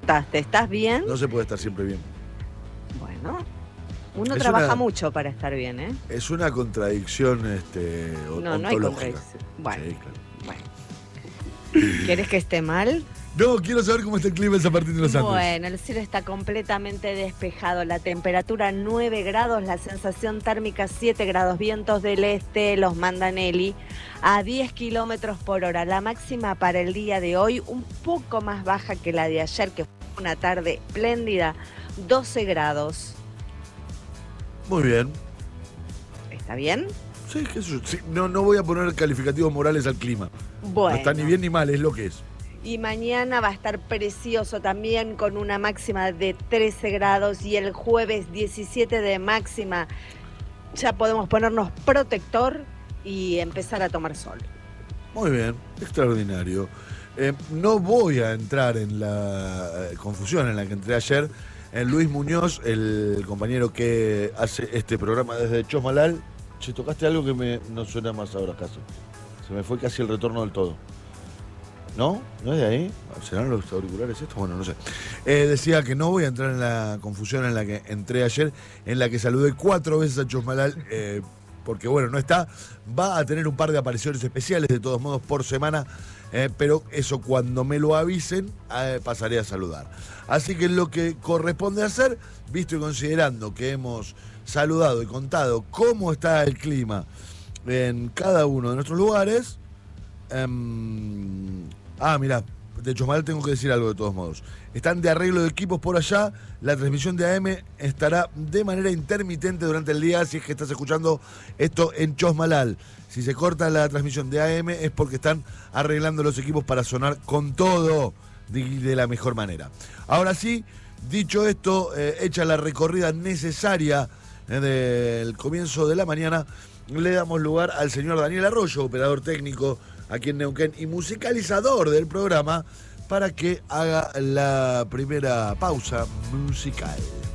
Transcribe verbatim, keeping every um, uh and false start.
estás? ¿Te estás bien? No se puede estar siempre bien. Bueno, uno Es trabaja una- mucho para estar bien, ¿eh? Es una contradicción este, o- No, no hay ontológica. contradicción. Bueno, Sí, claro. bueno. ¿Quieres que esté mal? No, quiero saber cómo está el clima en San Martín de los Andes. Bueno, el cielo está completamente despejado, la temperatura nueve grados, la sensación térmica siete grados, vientos del este, los Mandanelli, a diez kilómetros por hora. La máxima para el día de hoy, un poco más baja que la de ayer, que fue una tarde espléndida, doce grados. Muy bien. ¿Está bien? Sí, qué sé yo. Sí, no, no voy a poner calificativos morales al clima. Bueno. No está ni bien ni mal, es lo que es. Y mañana va a estar precioso también con una máxima de trece grados y el jueves diecisiete de máxima. Ya podemos ponernos protector y empezar a tomar sol. Muy bien, extraordinario. Eh, no voy a entrar en la eh, confusión en la que entré ayer. En Luis Muñoz, el compañero que hace este programa desde Chosmalal. Che, tocaste algo que me no suena más ahora caso. Se me fue casi el retorno del todo. ¿No? ¿No es de ahí? ¿Serán los auriculares estos? Bueno, no sé. Eh, decía que no voy a entrar en la confusión en la que entré ayer, en la que saludé cuatro veces a Chosmalal, eh, porque bueno, no está. Va a tener un par de apariciones especiales, de todos modos, por semana, eh, pero eso cuando me lo avisen, eh, pasaré a saludar. Así que lo que corresponde hacer, visto y considerando que hemos saludado y contado cómo está el clima en cada uno de nuestros lugares. Um, ah, mirá, de Chosmalal tengo que decir algo de todos modos. Están de arreglo de equipos por allá. La transmisión de A M estará de manera intermitente durante el día, si es que estás escuchando esto en Chosmalal. Si se corta la transmisión de A M es porque están arreglando los equipos para sonar con todo de, de la mejor manera. Ahora sí, dicho esto, eh, hecha la recorrida necesaria eh, del comienzo de la mañana, le damos lugar al señor Daniel Arroyo, operador técnico aquí en Neuquén y musicalizador del programa, para que haga la primera pausa musical.